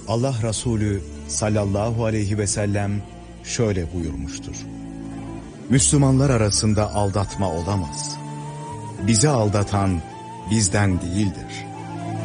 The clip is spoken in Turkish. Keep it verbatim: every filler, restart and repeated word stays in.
Allah Resulü sallallahu aleyhi ve sellem şöyle buyurmuştur: Müslümanlar arasında aldatma olamaz. Bizi aldatan bizden değildir.